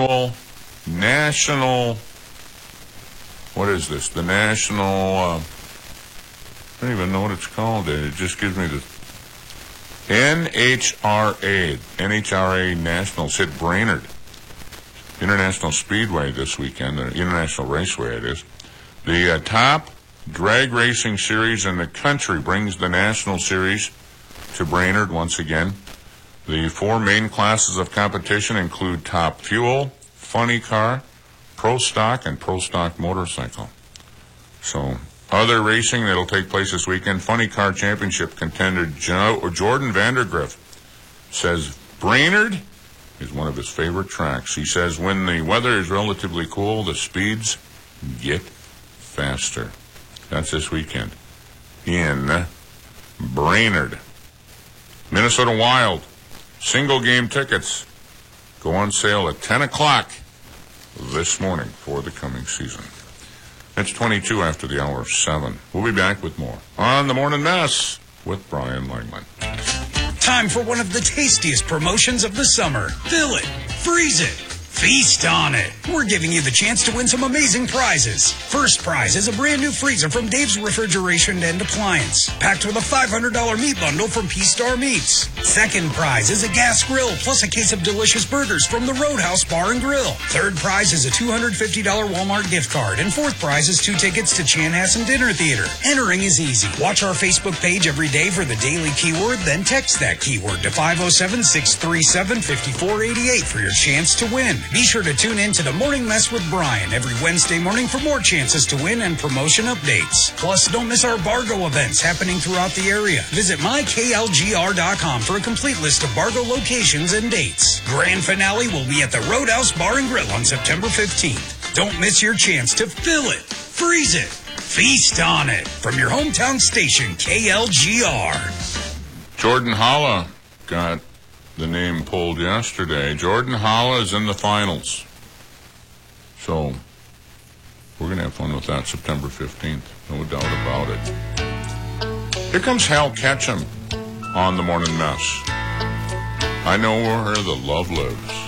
annual national, what is this? The national, I don't even know what it's called. It just gives me the NHRA Nationals hit Brainerd International Speedway this weekend, the International Raceway it is. The top drag racing series in the country brings the National Series to Brainerd once again. The 4 main classes of competition include Top Fuel, Funny Car, Pro Stock, and Pro Stock Motorcycle. So, other racing that will take place this weekend, Funny Car Championship contender Jordan Vandergriff says Brainerd is one of his favorite tracks. He says when the weather is relatively cool, the speeds get faster. That's this weekend in Brainerd. Minnesota Wild. Single game tickets go on sale at 10 o'clock this morning for the coming season. It's 22 after the hour of 7. We'll be back with more on The Morning Mess with Brian Langland. Time for one of the tastiest promotions of the summer. Fill it, freeze it, feast on it. We're giving you the chance to win some amazing prizes. First prize is a brand new freezer from Dave's Refrigeration and Appliance, packed with a $500 meat bundle from P-Star Meats. Second prize is a gas grill plus a case of delicious burgers from the Roadhouse Bar and Grill. Third prize is a $250 Walmart gift card. And fourth prize is 2 tickets to Chanhassen Dinner Theater. Entering is easy. Watch our Facebook page every day for the daily keyword, then text that keyword to 507-637-5488 for your chance to win. Be sure to tune in to The Morning Mess with Brian every Wednesday morning for more chances to win and promotion updates. Plus, don't miss our Bargo events happening throughout the area. Visit myklgr.com for a complete list of Bargo locations and dates. Grand finale will be at the Roadhouse Bar and Grill on September 15th. Don't miss your chance to fill it, freeze it, feast on it from your hometown station, KLGR. Jordan Holla got the name pulled yesterday. Jordan Holla is in the finals. So, we're going to have fun with that September 15th. No doubt about it. Here comes Hal Ketchum on The Morning Mess. I know where the love lives.